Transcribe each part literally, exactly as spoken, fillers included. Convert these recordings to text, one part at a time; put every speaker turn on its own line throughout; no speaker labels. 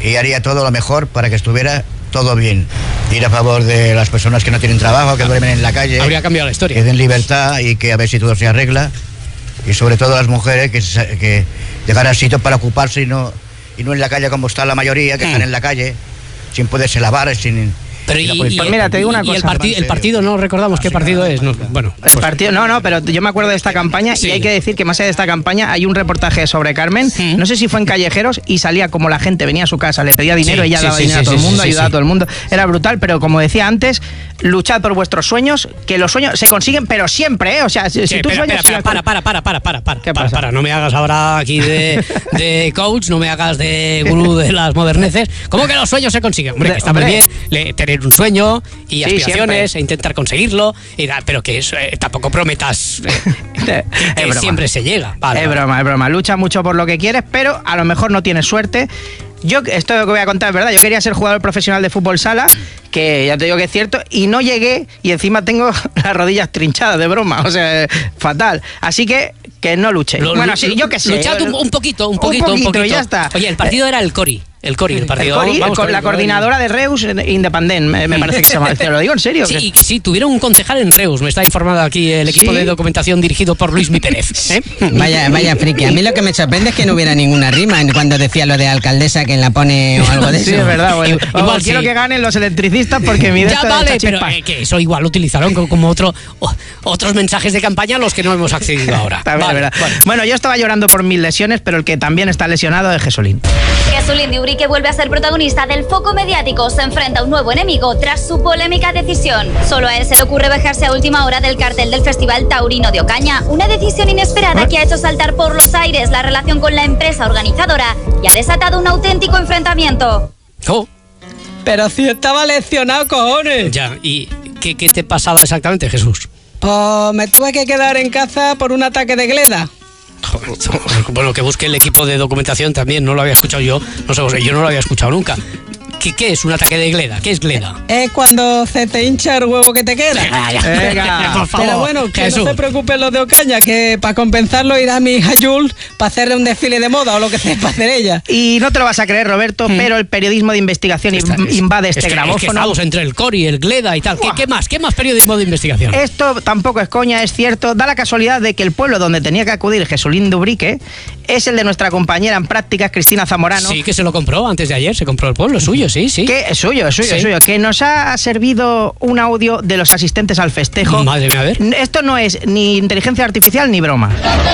y haría todo lo mejor para que estuviera todo bien. Ir a favor de las personas que no tienen trabajo, que duermen en la calle.
Habría cambiado la historia.
Que den libertad y que a ver si todo se arregla. Y sobre todo las mujeres que, que dejaran sitio para ocuparse y no, y no en la calle como está la mayoría, que mm. están en la calle sin poderse lavar, sin...
Pero y,
pues, pues mira, te digo una
y
cosa.
El, parti el partido, no recordamos qué partido es. No, bueno,
el pues. partido, no, no, pero yo me acuerdo de esta campaña sí. y hay que decir que más allá de esta campaña hay un reportaje sobre Carmen. Sí. No sé si fue en Callejeros y salía como la gente venía a su casa, le pedía dinero, sí, ella sí, daba sí, dinero sí, a todo sí, el mundo, sí, ayudaba sí. a todo el mundo. Era brutal, pero como decía antes, luchad por vuestros sueños, que los sueños se consiguen, pero siempre, ¿eh? O sea, si,
sí,
si tú
espera,
sueñas.
Espera, espera, para, para, para, para, para.
¿Qué
para,
pasa?
para, no me hagas ahora aquí de, de coach, no me hagas de gurú de las moderneces. ¿Cómo que los sueños se consiguen? Hombre, que está muy bien le, tener un sueño y aspiraciones sí, e intentar conseguirlo, y da, pero que eso, eh, tampoco prometas eh, que, que siempre se llega. Vale,
es
vale.
broma, es broma. Lucha mucho por lo que quieres, pero a lo mejor no tienes suerte. Yo, esto que voy a contar es verdad, yo quería ser jugador profesional de fútbol sala, que ya te digo que es cierto, y no llegué, y encima tengo las rodillas trinchadas, de broma, o sea, fatal. Así que, que no luche.
Lo,
bueno, sí, yo qué sé.
Luchad un, un poquito, un poquito, un poquito, un poquito.
Y ya está.
Oye, el partido era el Cori. El Cori, el partido.
El Cori,
vamos,
con la coordinadora de Reus Independent, me, me parece que se llama. Te lo digo en serio.
Sí, que... sí, tuvieron un concejal en Reus, me está informado aquí el equipo ¿Sí? de documentación dirigido por Luis Mi Pérez. ¿eh?
Vaya, vaya friki. A mí lo que me sorprende es que no hubiera ninguna rima cuando decía lo de alcaldesa que la pone o algo de eso.
Sí, es verdad. Bueno. Igual quiero
sí.
que ganen los electricistas porque mi
Ya vale, pero eh, que eso igual lo utilizaron como, como otro, o, otros mensajes de campaña a los que no hemos accedido ahora.
Vale, verdad. Vale. Bueno, yo estaba llorando por mis lesiones, pero el que también está lesionado es Jesulín.
Jesulín de Ubrique vuelve a ser protagonista del foco mediático, se enfrenta a un nuevo enemigo tras su polémica decisión. Solo a él se le ocurre bajarse a última hora del cartel del Festival Taurino de Ocaña, una decisión inesperada que ha hecho saltar por los aires la relación con la empresa organizadora y ha desatado un auténtico enfrentamiento.
Oh.
Pero si estaba lesionado, cojones.
Ya, ¿y qué, qué te pasaba exactamente, Jesús?
Pues me tuve que quedar en casa por un ataque de gleda.
Joder, bueno, que busque el equipo de documentación también, no lo había escuchado yo, no sé, yo no lo había escuchado nunca. ¿Qué, qué es un ataque de gleda? ¿Qué es gleda?
Es cuando se te hincha el huevo que te queda.
Venga, por favor.
Pero bueno, que
Jesús.
no se preocupen los de Ocaña, que para compensarlo irá mi hija Jules para hacerle un desfile de moda o lo que sea para hacer ella.
Y no te lo vas a creer, Roberto, mm. pero el periodismo de investigación Esta, invade
es,
este
es que,
grabófono.
Es que estamos entre el Cori, el gleda y tal. ¿Qué, ¿Qué más? ¿Qué más periodismo de investigación?
Esto tampoco es coña, es cierto. Da la casualidad de que el pueblo donde tenía que acudir Jesulín de Ubrique es el de nuestra compañera en prácticas, Cristina Zamorano.
Sí, que se lo compró antes de ayer, se compró el pueblo, es suyo, sí, sí.
Que es suyo, es suyo, sí. es suyo. Que nos ha servido un audio de los asistentes al festejo.
Madre mía, a ver.
Esto no es ni inteligencia artificial ni broma.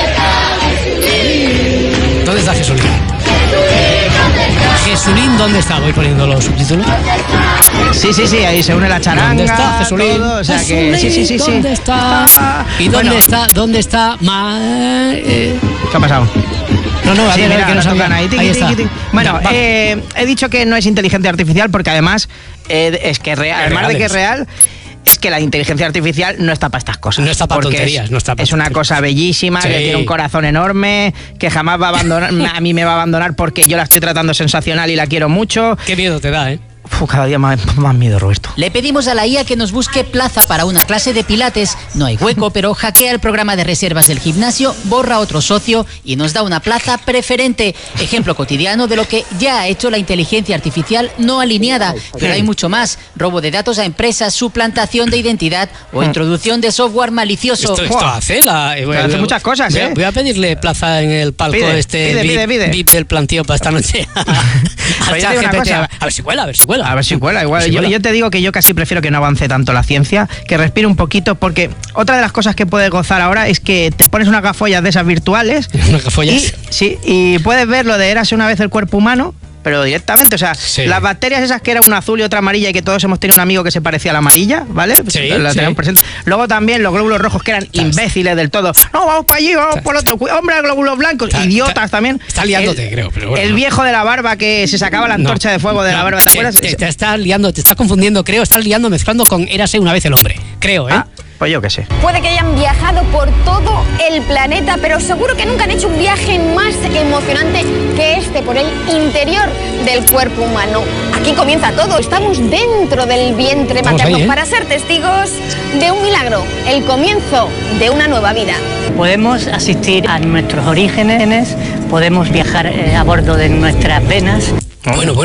¿Dónde está Jesulín? Jesulín, ¿dónde está? Voy poniendo los subtítulos.
Sí, sí, sí, ahí se une la charanga.
¿Dónde está Jesulín?
Todo, o sea
Jesulín,
que, sí, sí, sí,
¿dónde
sí.
está? Ah, ¿Y dónde bueno. está? ¿Dónde está? Ma, eh...
¿Qué ha pasado?
No, no, a
sí,
ver,
mira,
que nos
tocan ahí. Tiqui,
ahí está.
Tiqui, tiqui. Bueno, no, eh, he dicho que no es inteligencia artificial porque además eh, es que real, además real de que es real. Es que la inteligencia artificial no está para estas cosas.
No está para tonterías.
Es,
no está para
es una
tonterías.
cosa bellísima, sí. que tiene un corazón enorme, que jamás va a abandonar, a mí me va a abandonar porque yo la estoy tratando sensacional y la quiero mucho.
Qué miedo te da, ¿eh?
Uf, cada día más, más miedo, Roberto.
Le pedimos a la I A que nos busque plaza para una clase de pilates. No hay hueco, pero hackea el programa de reservas del gimnasio, borra otro socio y nos da una plaza preferente. Ejemplo cotidiano de lo que ya ha hecho la inteligencia artificial no alineada. Pero hay mucho más. Robo de datos a empresas, suplantación de identidad o introducción de software malicioso.
Esto, esto hace la...
Eh, voy, hace voy, muchas cosas,
voy,
¿eh?
Voy a pedirle plaza en el palco
pide,
este
pide, pide, pide.
V I P del planteo para esta noche.
Oye, una cosa.
A ver si cuela, a ver si cuela.
A ver si cuela, igual.
Si
yo,
cuela.
yo te digo que yo casi prefiero que no avance tanto la ciencia, que respire un poquito, porque otra de las cosas que puedes gozar ahora es que te pones unas gafollas de esas virtuales.
¿Unas gafollas?
Y, sí, y puedes ver lo de Érase una vez el cuerpo humano, pero directamente, o sea,
sí.
las bacterias esas que era una azul y otra amarilla y que todos hemos tenido un amigo que se parecía a la amarilla, ¿vale?
Sí,
la
sí.
tenemos presente. Luego también los glóbulos rojos que eran imbéciles del todo. No, vamos para allí, vamos por otro. Hombre, glóbulos blancos, está, idiotas
está,
también.
Está liándote,
el,
creo. Pero bueno,
el
no.
viejo de la barba que se sacaba la antorcha no, de fuego de
no,
la barba, ¿te acuerdas?
Te, te estás liando, te estás confundiendo, creo, estás liando, mezclando con Érase una vez el hombre. Creo, ¿eh?
Ah, pues yo qué sé.
Puede que hayan viajado por todo el planeta, pero seguro que nunca han hecho un viaje más emocionante que este por el interior del cuerpo humano. Aquí comienza todo. Estamos dentro del vientre
Estamos
materno
ahí, ¿eh?
para ser testigos de un milagro, el comienzo de una nueva vida.
Podemos asistir a nuestros orígenes, podemos viajar eh, a bordo de nuestras venas.
Bueno, bueno.